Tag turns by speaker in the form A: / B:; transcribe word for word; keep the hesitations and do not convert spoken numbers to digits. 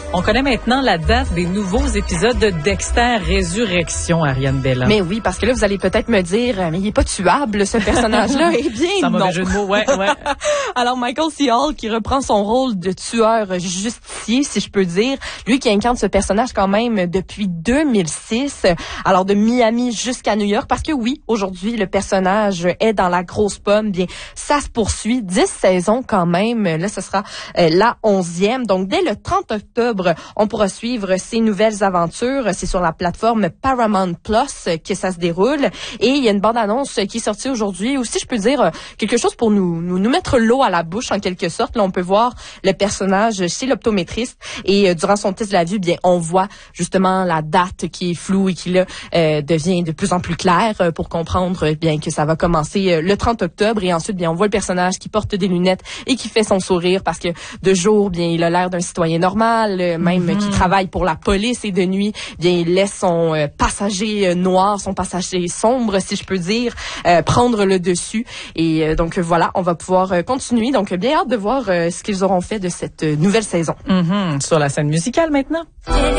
A: On connaît maintenant la date des nouveaux épisodes de Dexter Résurrection, Ariane Bella.
B: Mais oui, parce que là, vous allez peut-être me dire, mais il est pas tuable, ce personnage-là. Eh bien,
A: c'est un
B: non.
A: mauvais jeu de mots, ouais, ouais.
B: Alors, Michael C. Hall, qui reprend son rôle de tueur justicier, si je peux dire. Lui qui incarne ce personnage quand même depuis deux mille six. Alors, de Miami jusqu'à New York. Parce que oui, aujourd'hui, le personnage est dans la grosse pomme. Bien, ça se poursuit. Dix saisons quand même. Là, ce sera euh, la onzième. Donc, dès le trente octobre, on pourra suivre ces nouvelles aventures. C'est sur la plateforme Paramount Plus que ça se déroule. Et il y a une bande-annonce qui est sortie aujourd'hui. Aussi, je peux dire quelque chose pour nous, nous, nous mettre l'eau à la bouche, en quelque sorte. Là, on peut voir le personnage chez l'optométriste. Et euh, durant son test de la vue, bien, on voit justement la date qui est floue et qui, là, euh, devient de plus en plus claire euh, pour comprendre euh, bien que ça va commencer euh, le trente octobre. Et ensuite, bien, on voit le personnage qui porte des lunettes et qui fait son sourire parce que de jour, bien, il a l'air d'un citoyen normal, euh, même mm-hmm. qui travaille pour la police, et de nuit, bien, il laisse son euh, passager euh, noir, son passager sombre, si je peux dire, euh, prendre le dessus. Et euh, donc voilà, on va pouvoir euh, continuer. Donc bien hâte de voir euh, ce qu'ils auront fait de cette euh, nouvelle saison.
A: Mm-hmm. Sur la scène musicale maintenant.